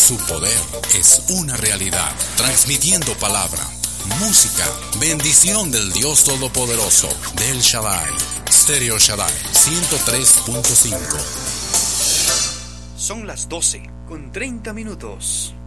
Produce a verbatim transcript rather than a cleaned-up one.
Su poder es una realidad, transmitiendo palabra, música, bendición del Dios Todopoderoso, del Shaddai. Stereo Shaddai ciento tres punto cinco. Son las doce con treinta minutos.